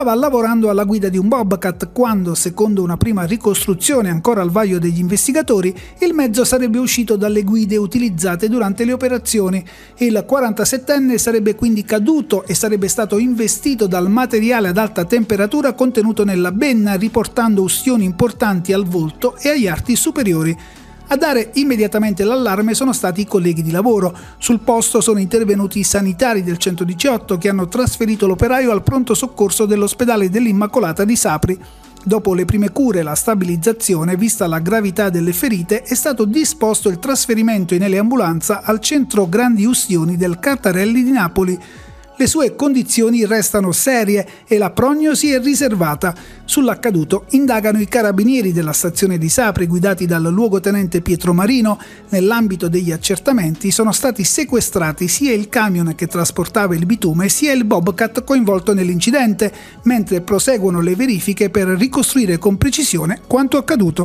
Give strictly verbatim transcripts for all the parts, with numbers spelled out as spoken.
Stava lavorando alla guida di un Bobcat quando, secondo una prima ricostruzione ancora al vaglio degli investigatori, il mezzo sarebbe uscito dalle guide utilizzate durante le operazioni. Il quarantasettenne sarebbe quindi caduto e sarebbe stato investito dal materiale ad alta temperatura contenuto nella benna, riportando ustioni importanti al volto e agli arti superiori. A dare immediatamente l'allarme sono stati i colleghi di lavoro. Sul posto sono intervenuti i sanitari del centodiciotto che hanno trasferito l'operaio al pronto soccorso dell'ospedale dell'Immacolata di Sapri. Dopo le prime cure e la stabilizzazione, vista la gravità delle ferite, è stato disposto il trasferimento in eleambulanza al centro grandi ustioni del Cartarelli di Napoli. Le sue condizioni restano serie e la prognosi è riservata. Sull'accaduto indagano i carabinieri della stazione di Sapri guidati dal luogotenente Pietro Marino. Nell'ambito degli accertamenti sono stati sequestrati sia il camion che trasportava il bitume sia il Bobcat coinvolto nell'incidente, mentre proseguono le verifiche per ricostruire con precisione quanto accaduto.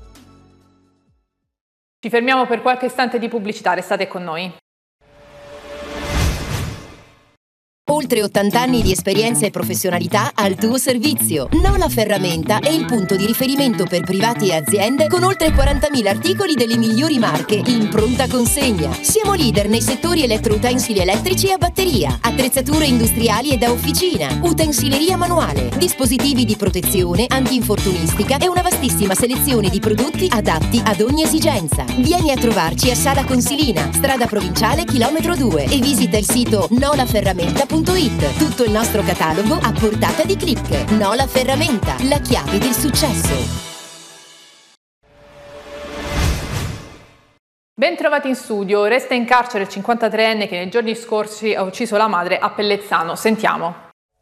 Ci fermiamo per qualche istante di pubblicità, restate con noi. Oltre ottanta anni di esperienza e professionalità al tuo servizio. Nola Ferramenta è il punto di riferimento per privati e aziende con oltre quarantamila articoli delle migliori marche in pronta consegna. Siamo leader nei settori elettroutensili elettrici e a batteria, attrezzature industriali e da officina, utensileria manuale, dispositivi di protezione, antinfortunistica e una vastissima selezione di prodotti adatti ad ogni esigenza. Vieni a trovarci a Sala Consilina, strada provinciale chilometro due e visita il sito nola ferramenta punto it. Tutto il nostro catalogo a portata di click. Nola Ferramenta, la chiave del successo. Ben trovati in studio. Resta in carcere il cinquantatreenne che nei giorni scorsi ha ucciso la madre a Pellezzano. Sentiamo.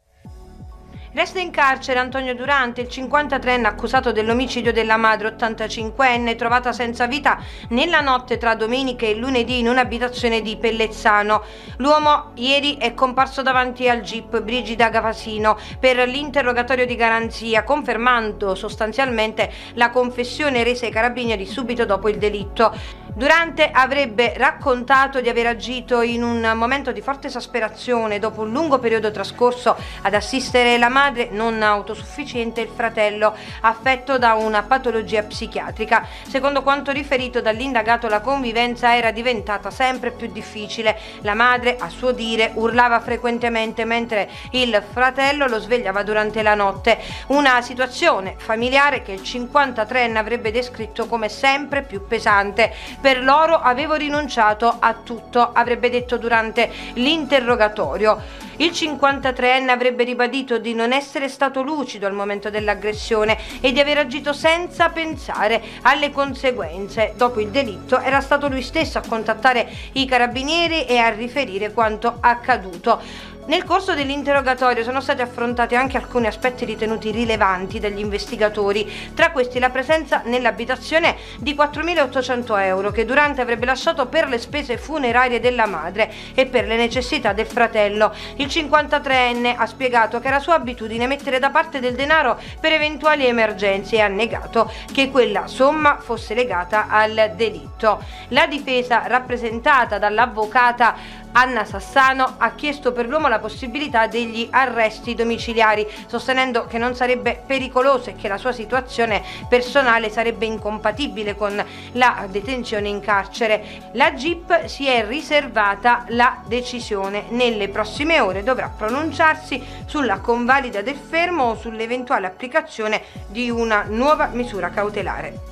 Resta in carcere Antonio Durante, il cinquantatreenne accusato dell'omicidio della madre ottantacinquenne trovata senza vita nella notte tra domenica e lunedì in un'abitazione di Pellezzano. L'uomo ieri è comparso davanti al G I P Brigida Gavasino per l'interrogatorio di garanzia, confermando sostanzialmente la confessione resa ai carabinieri subito dopo il delitto. Durante avrebbe raccontato di aver agito in un momento di forte esasperazione dopo un lungo periodo trascorso ad assistere la madre non autosufficiente e il fratello affetto da una patologia psichiatrica. Secondo quanto riferito dall'indagato, la convivenza era diventata sempre più difficile. La madre, a suo dire, urlava frequentemente mentre il fratello lo svegliava durante la notte. Una situazione familiare che il cinquantatreenne avrebbe descritto come sempre più pesante. Per loro avevo rinunciato a tutto, avrebbe detto durante l'interrogatorio. Il cinquantatreenne avrebbe ribadito di non essere stato lucido al momento dell'aggressione e di aver agito senza pensare alle conseguenze. Dopo il delitto era stato lui stesso a contattare i carabinieri e a riferire quanto accaduto. Nel corso dell'interrogatorio sono stati affrontati anche alcuni aspetti ritenuti rilevanti dagli investigatori, tra questi la presenza nell'abitazione di quattromilaottocento euro che Durante avrebbe lasciato per le spese funerarie della madre e per le necessità del fratello. Il cinquantatreenne ha spiegato che era sua abitudine mettere da parte del denaro per eventuali emergenze e ha negato che quella somma fosse legata al delitto. La difesa, rappresentata dall'avvocata Anna Sassano, ha chiesto per l'uomo la possibilità degli arresti domiciliari, sostenendo che non sarebbe pericoloso e che la sua situazione personale sarebbe incompatibile con la detenzione in carcere. La G I P si è riservata la decisione. Nelle prossime ore dovrà pronunciarsi sulla convalida del fermo o sull'eventuale applicazione di una nuova misura cautelare.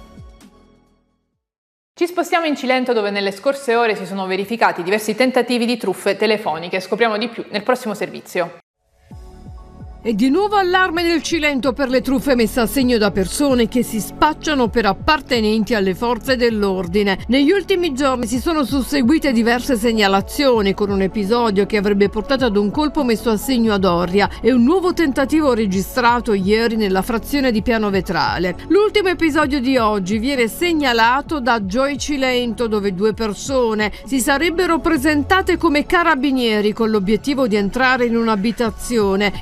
Ci spostiamo in Cilento, dove nelle scorse ore si sono verificati diversi tentativi di truffe telefoniche. Scopriamo di più nel prossimo servizio. E di nuovo allarme nel Cilento per le truffe messe a segno da persone che si spacciano per appartenenti alle forze dell'ordine. Negli ultimi giorni si sono susseguite diverse segnalazioni, con un episodio che avrebbe portato ad un colpo messo a segno ad Oria e un nuovo tentativo registrato ieri nella frazione di Piano Vetrale. L'ultimo episodio di oggi viene segnalato da Gioia Cilento, dove due persone si sarebbero presentate come carabinieri con l'obiettivo di entrare in un'abitazione. Il loro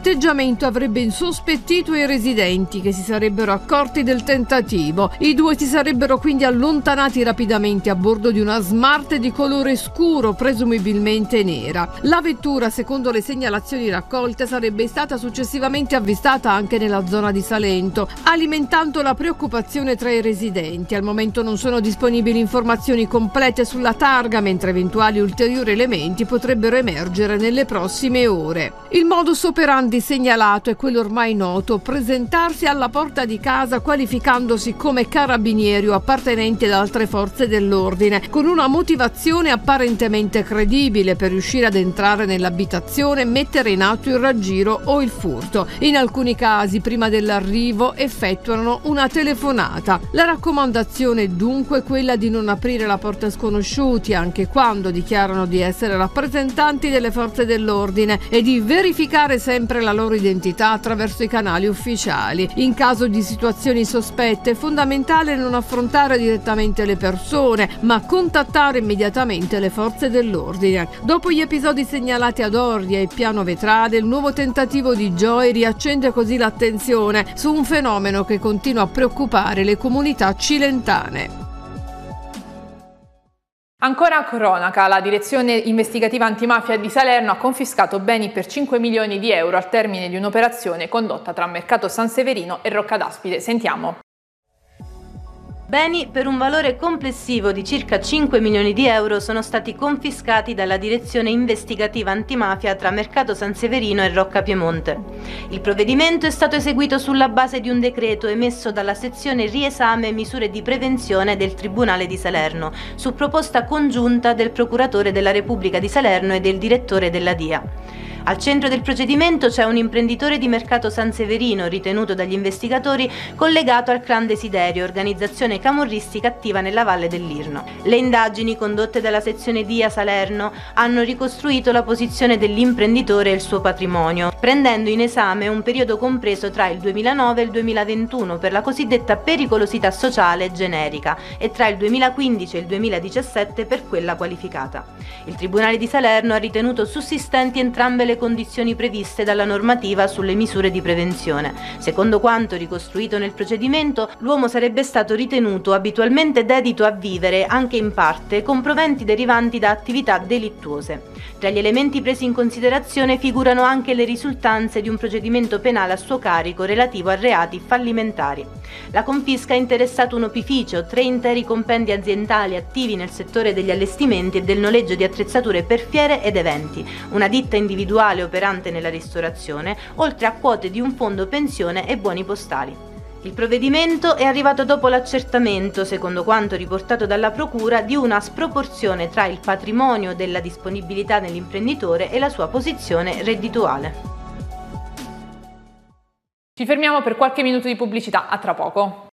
l'atteggiamento avrebbe insospettito i residenti, che si sarebbero accorti del tentativo. I due si sarebbero quindi allontanati rapidamente a bordo di una Smart di colore scuro, presumibilmente nera. La vettura, secondo le segnalazioni raccolte, sarebbe stata successivamente avvistata anche nella zona di Salento, alimentando la preoccupazione tra i residenti. Al momento non sono disponibili informazioni complete sulla targa, mentre eventuali ulteriori elementi potrebbero emergere nelle prossime ore. Il modus operandi segnalato è quello ormai noto: presentarsi alla porta di casa qualificandosi come carabinieri o appartenenti ad altre forze dell'ordine, con una motivazione apparentemente credibile per riuscire ad entrare nell'abitazione e mettere in atto il raggiro o il furto. In alcuni casi, prima dell'arrivo, effettuano una telefonata. La raccomandazione è dunque quella di non aprire la porta a sconosciuti, anche quando dichiarano di essere rappresentanti delle forze dell'ordine, e di verificare sempre la loro identità attraverso i canali ufficiali. In caso di situazioni sospette è fondamentale non affrontare direttamente le persone, ma contattare immediatamente le forze dell'ordine. Dopo gli episodi segnalati ad Ordia e Piano Vetrale, il nuovo tentativo di Joy riaccende così l'attenzione su un fenomeno che continua a preoccupare le comunità cilentane. Ancora a cronaca, la direzione investigativa antimafia di Salerno ha confiscato beni per cinque milioni di euro al termine di un'operazione condotta tra Mercato San Severino e Rocca d'Aspide. Sentiamo. Beni per un valore complessivo di circa cinque milioni di euro sono stati confiscati dalla direzione investigativa antimafia tra Mercato San Severino e Rocca Piemonte. Il provvedimento è stato eseguito sulla base di un decreto emesso dalla sezione riesame e misure di prevenzione del Tribunale di Salerno, su proposta congiunta del procuratore della Repubblica di Salerno e del direttore della D I A. Al centro del procedimento c'è un imprenditore di Mercato San Severino, ritenuto dagli investigatori collegato al Clan Desiderio, organizzazione camorristica attiva nella Valle dell'Irno. Le indagini condotte dalla sezione D I A Salerno hanno ricostruito la posizione dell'imprenditore e il suo patrimonio, prendendo in esame un periodo compreso tra il duemilanove e il duemilaventuno per la cosiddetta pericolosità sociale generica e tra il duemilaquindici e il duemiladiciassette per quella qualificata. Il Tribunale di Salerno ha ritenuto sussistenti entrambe le condizioni previste dalla normativa sulle misure di prevenzione. Secondo quanto ricostruito nel procedimento, l'uomo sarebbe stato ritenuto abitualmente dedito a vivere, anche in parte, con proventi derivanti da attività delittuose. Tra gli elementi presi in considerazione figurano anche le risultanze di un procedimento penale a suo carico relativo a reati fallimentari. La confisca ha interessato un opificio, tre interi compendi aziendali attivi nel settore degli allestimenti e del noleggio di attrezzature per fiere ed eventi, una ditta individuale operante nella ristorazione, oltre a quote di un fondo pensione e buoni postali. Il provvedimento è arrivato dopo l'accertamento, secondo quanto riportato dalla Procura, di una sproporzione tra il patrimonio della disponibilità dell'imprenditore e la sua posizione reddituale. Ci fermiamo per qualche minuto di pubblicità, a tra poco.